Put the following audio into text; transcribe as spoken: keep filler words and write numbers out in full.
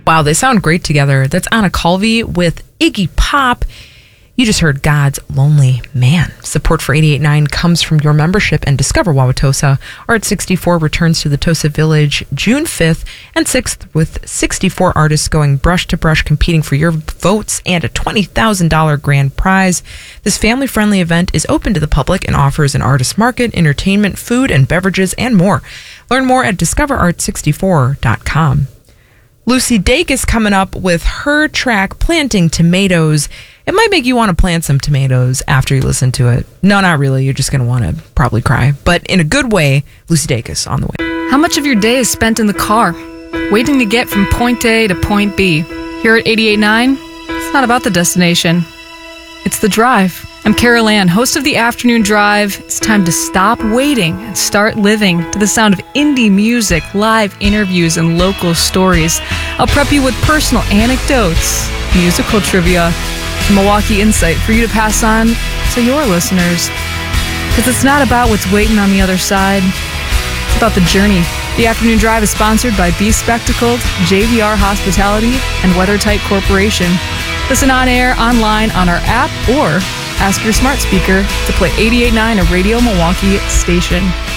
Wow, they sound great together. That's Anna Calvi with Iggy Pop. You just heard God's Lonely Man. Support for eighty-eight point nine comes from your membership and Discover Wauwatosa. Art sixty-four returns to the Tosa Village June fifth and sixth with sixty-four artists going brush to brush competing for your votes and a twenty thousand dollars grand prize. This family-friendly event is open to the public and offers an artist market, entertainment, food and beverages, and more. Learn more at discover art sixty-four dot com. Lucy Dake is coming up with her track, Planting Tomatoes. It might make you want to plant some tomatoes after you listen to it. No, not really. You're just going to want to probably cry. But in a good way, Lucy Dake is on the way. How much of your day is spent in the car, waiting to get from point A to point B? Here at eighty-eight point nine, it's not about the destination. It's the drive. I'm Carol Ann, host of the Afternoon Drive. It's time to stop waiting and start living to the sound of indie music, live interviews, and local stories. I'll prep you with personal anecdotes, musical trivia, and Milwaukee insight for you to pass on to your listeners. Because it's not about what's waiting on the other side. It's about the journey. The Afternoon Drive is sponsored by Be Spectacled, J V R Hospitality, and WeatherTight Corporation. Listen on air, online, on our app, or ask your smart speaker to play eighty-eight point nine, a Radio Milwaukee station.